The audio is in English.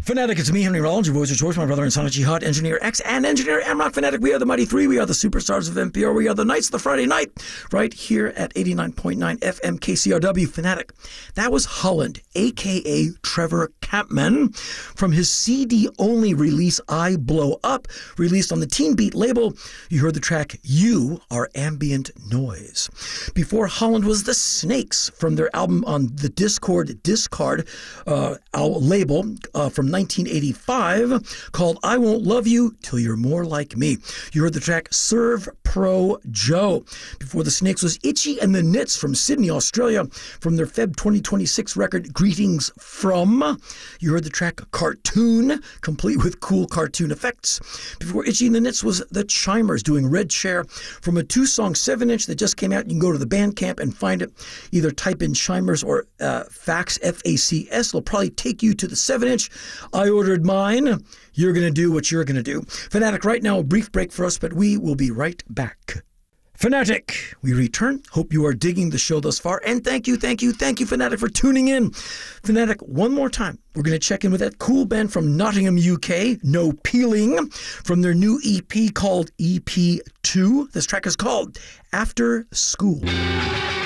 Fanatic, it's me, Henry Rollins, your voice of choice, my brother and son of Jihad, Engineer X, and Engineer Amrock. Fanatic, we are the Mighty Three, we are the superstars of NPR, we are the Knights of the Friday Night, right here at 89.9 FM KCRW. Fanatic, that was Holland, a.k.a. Trevor Campman, from his CD-only release, I Blow Up, released on the Teen Beat label. You heard the track, You Are Ambient Noise. Before Holland was The Snakes, from their album on the Discard label from 1985 called I Won't Love You Till You're More Like Me. You heard the track Serve Pro Joe. Before the Snakes was Itchy and the Knits from Sydney, Australia, from their Feb 2026 record Greetings From. You heard the track Cartoon, complete with cool cartoon effects. Before Itchy and the Knits was The Chimers doing Red Chair from a 2-song 7-inch that just came out. You can go to the Bandcamp and find it. Either type in Chimers or Fax, F-A-C-S. It'll probably take you to the 7-inch. I ordered mine. You're going to do what you're going to do. Fanatic, right now, a brief break for us, but we will be right back. Fanatic, we return. Hope you are digging the show thus far. And thank you, Fanatic, for tuning in. Fanatic, one more time. We're going to check in with that cool band from Nottingham, UK, No Peeling, from their new EP called EP2. This track is called After School.